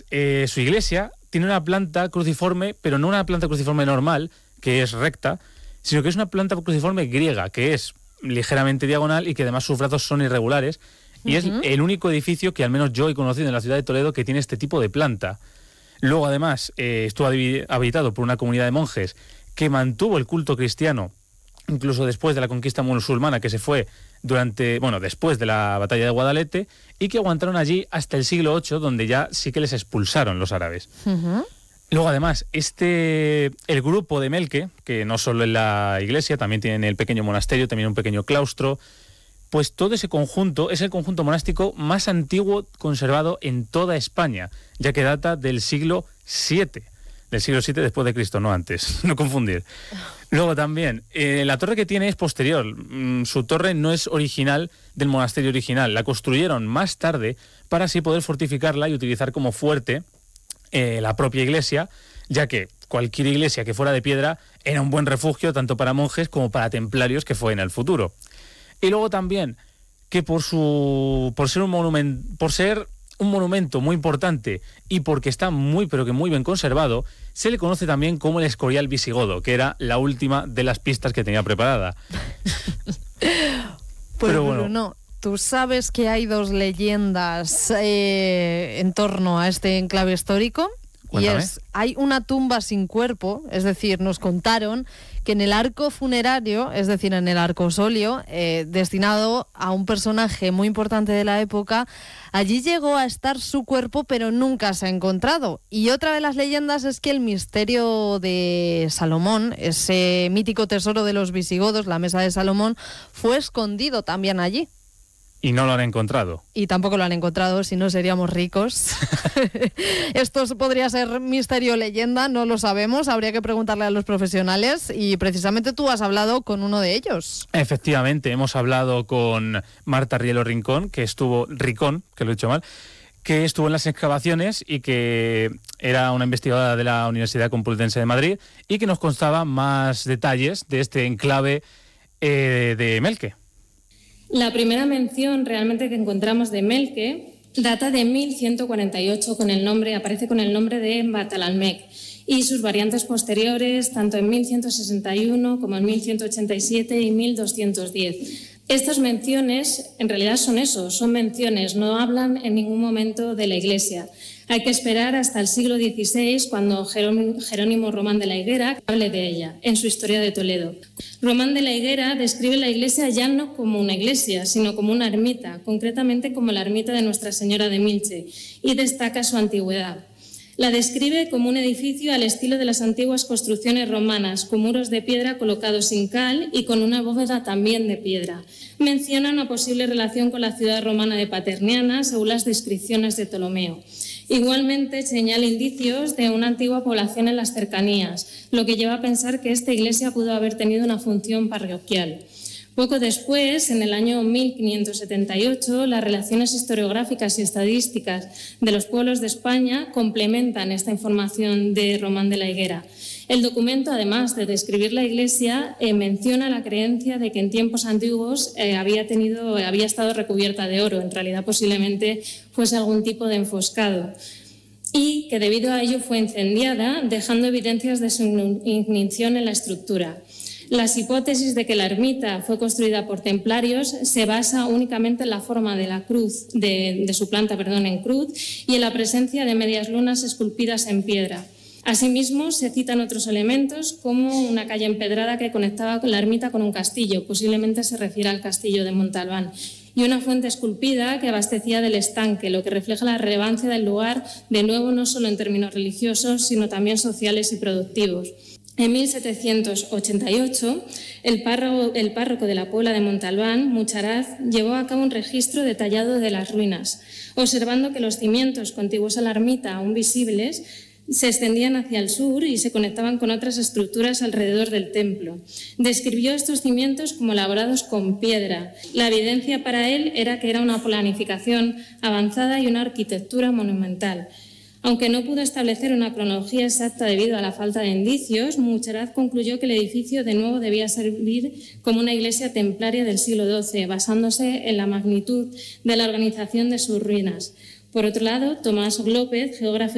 su iglesia tiene una planta cruciforme, pero no una planta cruciforme normal, que es recta, sino que es una planta cruciforme griega, que es ligeramente diagonal y que además sus brazos son irregulares. Y es el único edificio que al menos yo he conocido en la ciudad de Toledo que tiene este tipo de planta. Luego, además, estuvo habitado por una comunidad de monjes que mantuvo el culto cristiano incluso después de la conquista musulmana, que se fue después de la batalla de Guadalete, y que aguantaron allí hasta el siglo VIII, donde ya sí que les expulsaron los árabes. Luego, además, el grupo de Melque, que no solo es la iglesia, también tienen el pequeño monasterio, también un pequeño claustro, pues todo ese conjunto es el conjunto monástico más antiguo conservado en toda España, ya que data del siglo VII. Del siglo VII después de Cristo, no antes, no confundir. Luego también, la torre que tiene es posterior. Su torre no es original del monasterio original. La construyeron más tarde para así poder fortificarla y utilizar como fuerte la propia iglesia, ya que cualquier iglesia que fuera de piedra era un buen refugio tanto para monjes como para templarios, que fue en el futuro. Y luego también que por ser un monumento muy importante y porque está muy pero que muy bien conservado, se le conoce también como el Escorial visigodo, que era la última de las pistas que tenía preparada. Pero bueno, Bruno, tú sabes que hay dos leyendas en torno a este enclave histórico. Cuéntame. Y hay una tumba sin cuerpo, es decir, nos contaron que en el arco funerario, es decir, en el arcosolio, destinado a un personaje muy importante de la época, allí llegó a estar su cuerpo, pero nunca se ha encontrado. Y otra de las leyendas es que el misterio de Salomón, ese mítico tesoro de los visigodos, la mesa de Salomón, fue escondido también allí. Y no lo han encontrado. Y tampoco lo han encontrado, si no seríamos ricos. Esto podría ser misterio o leyenda, no lo sabemos, habría que preguntarle a los profesionales y precisamente tú has hablado con uno de ellos. Efectivamente, hemos hablado con Marta Rielo Rincón, que estuvo en las excavaciones y que era una investigadora de la Universidad Complutense de Madrid y que nos constaba más detalles de este enclave de Melque. La primera mención realmente que encontramos de Melque data de 1148, aparece con el nombre de Batalalmec, y sus variantes posteriores, tanto en 1161 como en 1187 y 1210. Estas menciones, en realidad son menciones, no hablan en ningún momento de la Iglesia. Hay que esperar hasta el siglo XVI, cuando Jerónimo Román de la Higuera hable de ella, en su Historia de Toledo. Román de la Higuera describe la iglesia ya no como una iglesia, sino como una ermita, concretamente como la ermita de Nuestra Señora de Milche, y destaca su antigüedad. La describe como un edificio al estilo de las antiguas construcciones romanas, con muros de piedra colocados sin cal y con una bóveda también de piedra. Menciona una posible relación con la ciudad romana de Paterniana, según las descripciones de Ptolomeo. Igualmente señala indicios de una antigua población en las cercanías, lo que lleva a pensar que esta iglesia pudo haber tenido una función parroquial. Poco después, en el año 1578, las relaciones historiográficas y estadísticas de los pueblos de España complementan esta información de Román de la Higuera. El documento, además de describir la iglesia, menciona la creencia de que en tiempos antiguos había estado recubierta de oro. En realidad, posiblemente fuese algún tipo de enfoscado, y que debido a ello fue incendiada, dejando evidencias de su ignición en la estructura. Las hipótesis de que la ermita fue construida por templarios se basa únicamente en la forma de la cruz, de su planta en cruz, y en la presencia de medias lunas esculpidas en piedra. Asimismo, se citan otros elementos, como una calle empedrada que conectaba la ermita con un castillo, posiblemente se refiere al castillo de Montalbán, y una fuente esculpida que abastecía del estanque, lo que refleja la relevancia del lugar, de nuevo no solo en términos religiosos, sino también sociales y productivos. En 1788, el párroco de la Puebla de Montalbán, Mucharaz, llevó a cabo un registro detallado de las ruinas, observando que los cimientos contiguos a la ermita, aún visibles, se extendían hacia el sur y se conectaban con otras estructuras alrededor del templo. Describió estos cimientos como elaborados con piedra. La evidencia para él era que era una planificación avanzada y una arquitectura monumental. Aunque no pudo establecer una cronología exacta debido a la falta de indicios, Mucharaz concluyó que el edificio de nuevo debía servir como una iglesia templaria del siglo XII, basándose en la magnitud de la organización de sus ruinas. Por otro lado, Tomás López, geógrafo